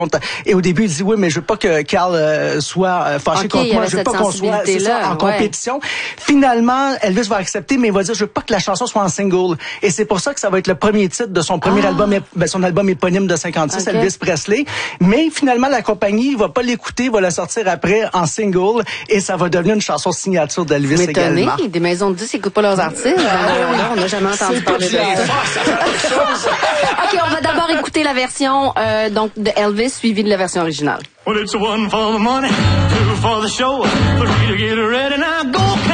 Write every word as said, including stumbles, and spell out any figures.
Et au début, il dit oui, mais je veux pas que Carl euh, soit euh, fâché okay, contre moi. Je veux pas qu'on soit c'est ça, en ouais. compétition. Finalement, Elvis va accepter, mais il va dire je veux pas que la chanson soit en single. Et c'est pour ça que ça va être le premier titre de son premier ah. album, ben, son album éponyme de cinquante-six, okay. Elvis Presley. Mais finalement, la compagnie va pas l'écouter, va la sortir après en single, et ça va devenir une chanson signature d'Elvis également. Des maisons de disques n'écoutent pas leurs artistes. Ben, là, on n'a jamais entendu parler de ça. OK, on va d'abord écouter la version euh, donc de Elvis suivie de la version originale. Well, it's one for the money, two for the show, three to get ready now, go.